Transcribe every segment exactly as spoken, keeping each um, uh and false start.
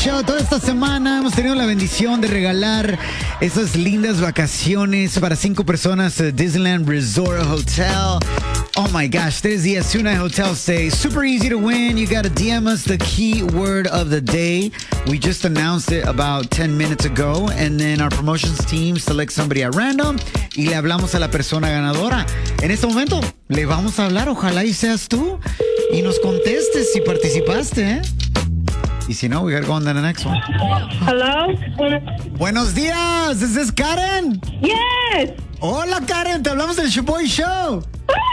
Show. Toda esta semana hemos tenido la bendición de regalar esas lindas vacaciones para cinco personas a Disneyland Resort Hotel. Oh my gosh, tres días, two night hotel stay. Super easy to win. You got to D M us the keyword of the day. We just announced it about ten minutes ago. And then our promotions team selects somebody at random y le hablamos a la persona ganadora. En este momento le vamos a hablar. Ojalá y seas tú y nos contestes si participaste, ¿eh? Y si no, we gotta go on to the next one. Hello? Buenos días. ¿Es this Karen? Yes! Hola, Karen. Te hablamos del Shoboy Show.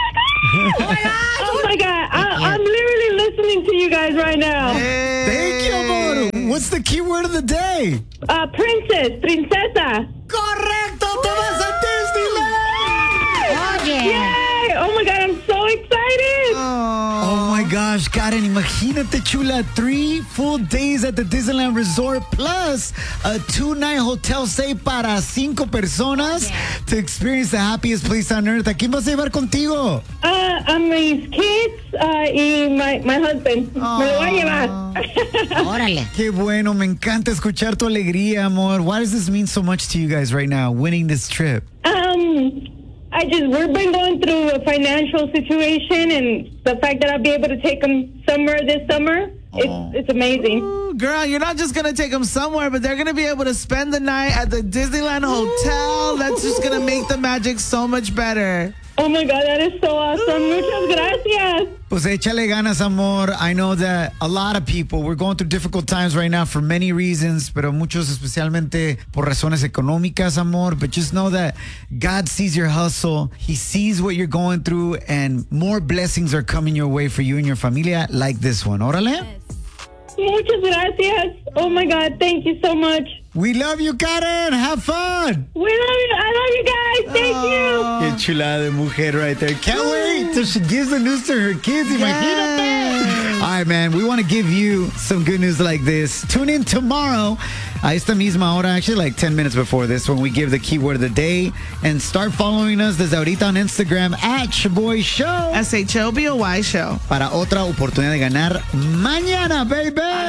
Oh my God! Oh my God! I, I'm literally listening to you guys right now. Hey. Thank you, amor. What's the keyword of the day? Uh, princess, princesa. Correcto. Te vas a Disneyland. Oh yeah! Yay! Oh my God! I'm so excited. Oh my gosh, Karen, imagínate, chula, three full days at the Disneyland Resort plus a two-night hotel stay para cinco personas yeah. to experience the happiest place on earth. ¿A quién vas a llevar contigo? Uh, a mis kids uh, y my, my husband. Oh. Me lo voy a llevar. Órale. Qué bueno, me encanta escuchar tu alegría, amor. Why does this mean so much to you guys right now, winning this trip? Um... I just, we've been going through a financial situation, and the fact that I'll be able to take them somewhere this summer, oh. it's, it's amazing. Ooh, girl, you're not just going to take them somewhere, but they're going to be able to spend the night at the Disneyland Hotel. That's just going to make the magic so much better. Oh my God, that is so awesome. Muchas gracias. Pues échale ganas, amor. I know that a lot of people, we're going through difficult times right now for many reasons, pero muchos especialmente por razones económicas, amor. But just know that God sees your hustle. He sees what you're going through, and more blessings are coming your way for you and your familia like this one. Órale? Muchas gracias. Oh my God, thank you so much. We love you, Karen. Have fun. We love you. I love you guys. Thank oh. you. Qué chulada de mujer right there. Can't wait till she gives the news to her kids. Imagínate. All right, man. We want to give you some good news like this. Tune in tomorrow a esta misma hora, actually like ten minutes before this, when we give the keyword of the day. And start following us desde ahorita on Instagram at Shoboy Show. S H O B O Y Show. Para otra oportunidad de ganar mañana, baby.